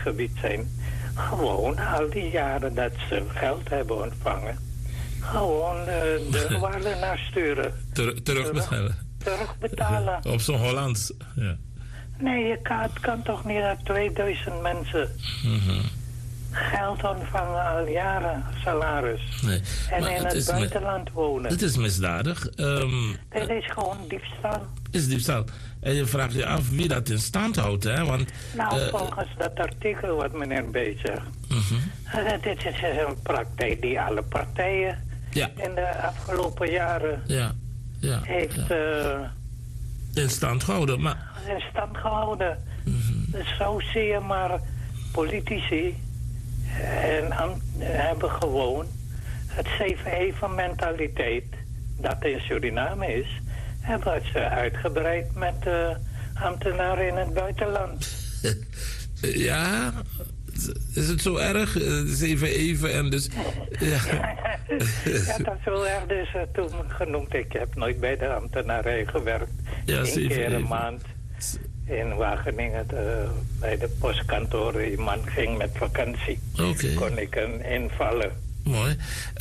oorlogsgebied zijn, gewoon al die jaren dat ze geld hebben ontvangen, gewoon de waarde naar sturen. Terugbetalen. Terugbetalen. Op zo'n Hollands. Ja. Nee, het kan toch niet dat 2000 mensen geld ontvangen al jaren, salaris. Nee, en in het buitenland wonen. Het is misdadig. Dit is gewoon diefstal. Is diefstal. En je vraagt je af wie dat in stand houdt, hè? Want, volgens dat artikel wat meneer B. zegt. Dit is een praktijk die alle partijen in de afgelopen jaren heeft in stand gehouden. In stand gehouden. Dus zo zie je maar politici hebben gewoon het 7-even mentaliteit dat in Suriname is, hebben ze uitgebreid met ambtenaren in het buitenland. Ja, is het zo erg? 7-even en dus... Ja, dat is zo erg. Dus toen genoemd, ik heb nooit bij de ambtenarij gewerkt. Ja, 1 keer een maand in Wageningen bij de postkantoor. Die man ging met vakantie. Kon ik invallen. Mooi.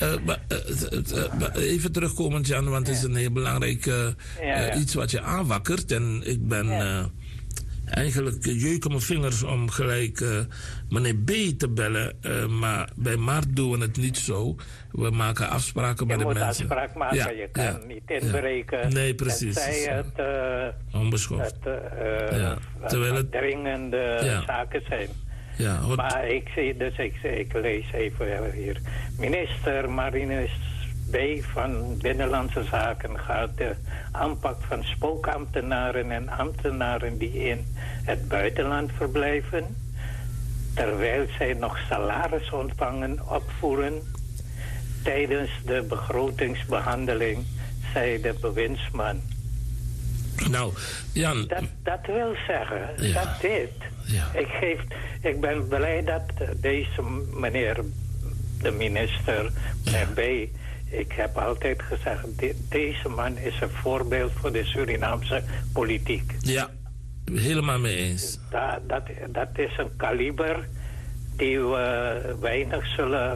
Even terugkomend, Jan, want het is een heel belangrijk iets wat je aanwakkert. En ik ben eigenlijk jeuken mijn vingers om gelijk meneer B te bellen. Maar bij Mart doen we het niet zo. We maken afspraken bij de mensen. Je moet afspraak maken. Je kan niet inbreken. Nee, precies. Tenzij het onbeschoft. Terwijl het dringende zaken zijn. Ja, maar ik lees even hier. Minister Marinus B. van Binnenlandse Zaken gaat de aanpak van spookambtenaren en ambtenaren die in het buitenland verblijven, terwijl zij nog salaris ontvangen, opvoeren tijdens de begrotingsbehandeling, zei de bewindsman. Nou, Jan... Dat wil zeggen dat dit... Ja. Ik ben blij dat deze meneer, de minister, meneer B... Ik heb altijd gezegd, deze man is een voorbeeld voor de Surinaamse politiek. Ja, helemaal mee eens. Dat is een kaliber die we weinig zullen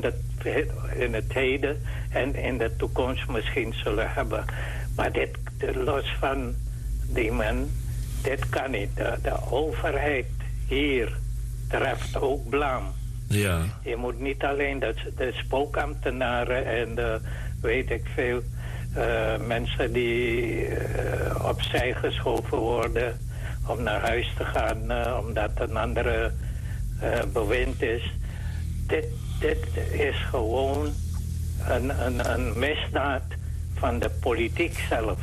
in het heden en in de toekomst misschien zullen hebben. Maar los van die man, dit kan niet. De overheid hier treft ook blaam. Ja. Je moet niet alleen de spookambtenaren en de, weet ik veel, mensen die opzij geschoven worden om naar huis te gaan omdat een andere bewind is. Dit is gewoon een misdaad van de politiek zelf.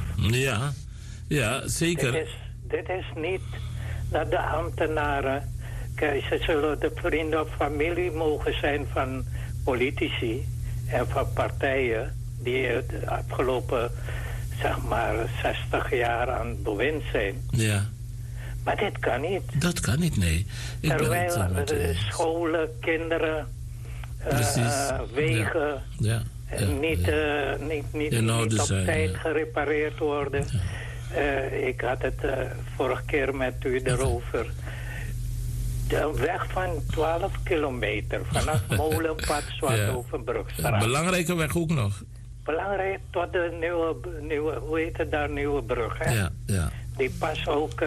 Ja, zeker. Dit is niet dat de ambtenaren... Kijk, ze zullen de vrienden of familie mogen zijn van politici en van partijen die de afgelopen, zeg maar, 60 jaar aan het bewind zijn. Ja. Maar dit kan niet. Dat kan niet, nee. Terwijl scholen, kinderen, wegen niet op tijd gerepareerd worden. Ik had het vorige keer met u erover. Een weg van 12 kilometer vanaf Molenpad, Zwartovenbrugstraat. Belangrijke weg ook nog. Belangrijk tot de nieuwe hoe heet het daar, Nieuwe Brug, hè? Ja. Die pas ook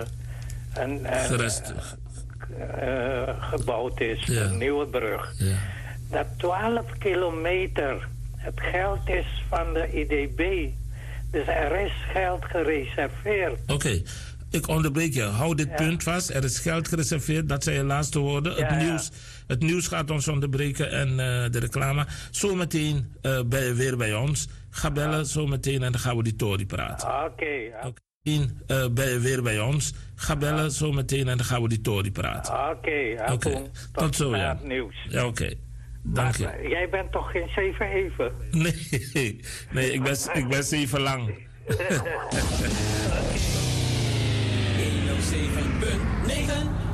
gebouwd is, een nieuwe brug. Ja. Dat 12 kilometer, het geld is van de IDB. Dus er is geld gereserveerd. Oké. Ik onderbreek je. Hou dit punt vast. Er is geld gereserveerd. Dat zijn je laatste woorden. Het nieuws gaat ons onderbreken en de reclame. Zometeen ben je weer bij ons. Ga bellen zometeen en dan gaan we die Tory praten. Oké. Ben je weer bij ons. Ga bellen zometeen en dan gaan we die Tory praten. Oké. Tot zo, ja. Nieuws. Ja, oké. Dank je. Jij bent toch geen 7-even? Nee, ik ben 7 lang. 107.9